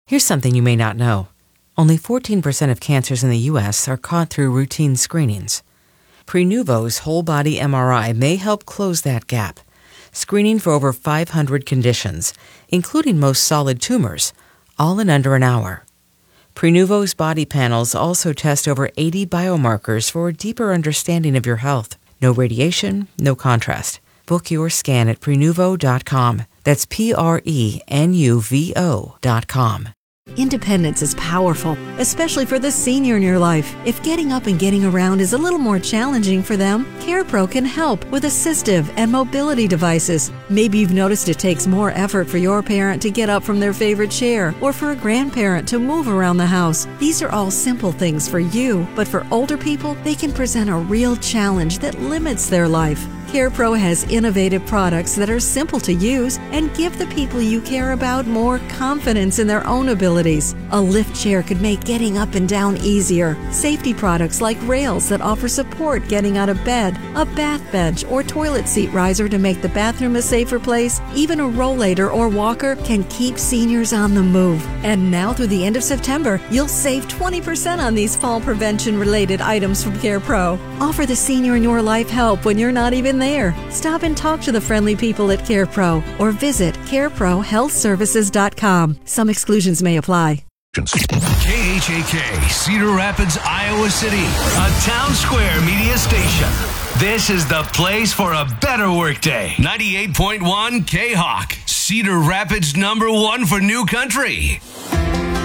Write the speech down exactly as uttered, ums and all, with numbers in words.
Here's something you may not know. Only fourteen percent of cancers in the U S are caught through routine screenings. Prenuvo's whole-body M R I may help close that gap, screening for over five hundred conditions, including most solid tumors, all in under an hour. Prenuvo's body panels also test over eighty biomarkers for a deeper understanding of your health. No radiation, no contrast. Book your scan at Prenuvo dot com. That's P R E N U V O dot com. Independence is powerful, especially for the senior in your life. If getting up and getting around is a little more challenging for them, CarePro can help with assistive and mobility devices. Maybe you've noticed it takes more effort for your parent to get up from their favorite chair or for a grandparent to move around the house. These are all simple things for you, but for older people, they can present a real challenge that limits their life. CarePro has innovative products that are simple to use and give the people you care about more confidence in their own abilities. A lift chair could make getting up and down easier. Safety products like rails that offer support getting out of bed, a bath bench or toilet seat riser to make the bathroom a safer place, even a rollator or walker can keep seniors on the move. And now through the end of September, you'll save twenty percent on these fall prevention-related items from CarePro. Offer the senior in your life help when you're not even there. Stop and talk to the friendly people at CarePro or visit care pro health services dot com. Some exclusions may apply. K H A K, Cedar Rapids, Iowa City, a Town Square media station. This is the place for a better workday. ninety-eight point one K-Hawk, Cedar Rapids number one for new country.